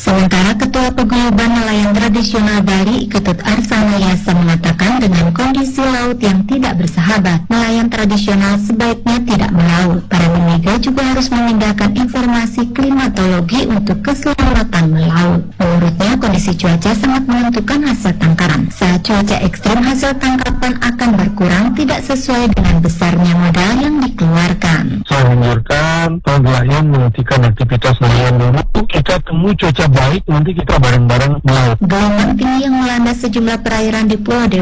Sementara Ketua Paguyuban Nelayan Tradisional Bali, Ketut Arsanayasa, mengatakan dengan kondisi laut yang tidak bersahabat, nelayan tradisional sebaiknya tidak melaut. Para penjaga juga harus memindahkan informasi klimatologi untuk keselamatan melaut. Menurutnya, kondisi cuaca sangat menentukan hasil tangkapan. Saat cuaca ekstrem, hasil tangkapan akan berkurang tidak sesuai dengan besarnya modal yang dikeluarkan. Saya menganjurkan para nelayan menghentikan aktivitas nelayan dulu. Kita temu cuaca baik, nanti kita bareng-bareng melaut. Gelombang tinggi yang melanda sejumlah perairan di Pulau Dewata